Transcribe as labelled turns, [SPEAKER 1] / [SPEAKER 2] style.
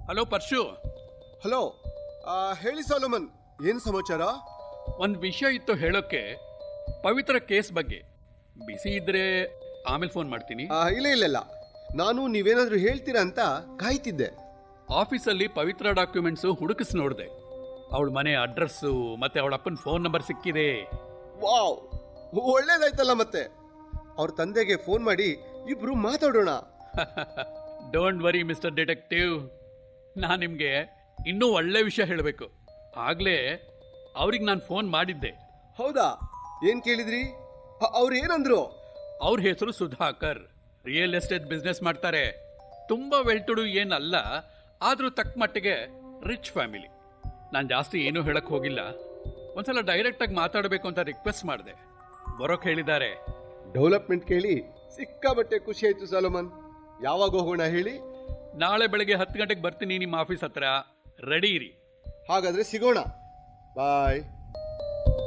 [SPEAKER 1] Hello Parshu.
[SPEAKER 2] Hello, ಹೇಳಿ Solomon, ಏನು ಸಮಾಚಾರ?
[SPEAKER 1] ಒಂದು ವಿಷಯ ಇತ್ತು ಹೇಳೋಕ್ಕೆ. ಪವಿತ್ರ ಕೇಸ್ ಬಗ್ಗೆ. ಬಿಸಿ ಇದ್ರೆ ಆಮೇಲೆ ಫೋನ್ ಮಾಡ್ತೀನಿ.
[SPEAKER 2] ಇಲ್ಲ ಇಲ್ಲ ಇಲ್ಲ, ನಾನು ನೀವೇನಾದ್ರೂ ಹೇಳ್ತೀರಾ ಅಂತ ಕಾಯ್ತಿದ್ದೆ.
[SPEAKER 1] ಆಫೀಸಲ್ಲಿ ಪವಿತ್ರ ಡಾಕ್ಯುಮೆಂಟ್ಸು ಹುಡುಕಿಸಿ ನೋಡಿದೆ. ಅವಳ ಮನೆ ಅಡ್ರೆಸ್ಸು ಮತ್ತೆ ಅವಳ ಅಪ್ಪನ ಫೋನ್ ನಂಬರ್ ಸಿಕ್ಕಿದೆ.
[SPEAKER 2] ವಾವ್, ಒಳ್ಳೇದಾಯ್ತಲ್ಲ. ಮತ್ತೆ ಅವ್ರ ತಂದೆಗೆ ಫೋನ್ ಮಾಡಿ ಇಬ್ರು ಮಾತಾಡೋಣ.
[SPEAKER 1] ಡೋಂಟ್ ವರಿ ಮಿಸ್ಟರ್ ಡಿಟೆಕ್ಟಿವ್, ನಾನು ನಿಮಗೆ ಇನ್ನೂ ಒಳ್ಳೆ ವಿಷಯ ಹೇಳಬೇಕು. ಆಗಲೇ ಅವ್ರಿಗೆ ನಾನು ಫೋನ್ ಮಾಡಿದ್ದೆ.
[SPEAKER 2] ಹೌದಾ? ಏನ್ ಕೇಳಿದ್ರಿ? ಅವ್ರು ಏನಂದ್ರು?
[SPEAKER 1] ಅವ್ರ ಹೆಸರು ಸುಧಾಕರ್. ರಿಯಲ್ ಎಸ್ಟೇಟ್ ಬಿಸ್ನೆಸ್ ಮಾಡ್ತಾರೆ. ತುಂಬ ವೆಲ್ ಟು ಡು ಏನಲ್ಲ, ಆದರೂ ತಕ್ಕ ಮಟ್ಟಿಗೆ ರಿಚ್ ಫ್ಯಾಮಿಲಿ. ನಾನು ಜಾಸ್ತಿ ಏನೂ ಹೇಳಕ್ಕೆ ಹೋಗಿಲ್ಲ. ಒಂದ್ಸಲ ಡೈರೆಕ್ಟಾಗಿ ಮಾತಾಡಬೇಕು ಅಂತ ರಿಕ್ವೆಸ್ಟ್ ಮಾಡಿದೆ. ಬರೋಕ್ಕೆ ಹೇಳಿದ್ದಾರೆ.
[SPEAKER 2] ಡೆವಲಪ್ಮೆಂಟ್ ಕೇಳಿ ಸಿಕ್ಕಾಬಟ್ಟೆ ಖುಷಿ ಆಯ್ತು ಸಾಲಮನ್. ಯಾವಾಗ ಹೋಗೋಣ ಹೇಳಿ?
[SPEAKER 1] ನಾಳೆ ಬೆಳಗ್ಗೆ 10 ಗಂಟೆಗೆ ಬರ್ತೀನಿ ನಿಮ್ಮ ಆಫೀಸ್ ಹತ್ರ. ರೆಡಿ ಇರಿ.
[SPEAKER 2] ಹಾಗಾದ್ರೆ ಸಿಗೋಣ. ಬಾಯ್.